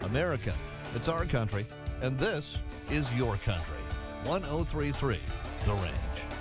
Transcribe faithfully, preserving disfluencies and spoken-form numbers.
America, it's our country, and this is your country. one oh three point three The Range.